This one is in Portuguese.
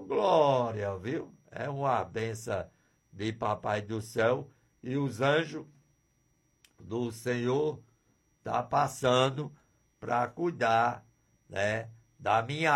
glória, viu? É uma benção de Papai do Céu e os anjos do Senhor tá passando para cuidar, né, da minha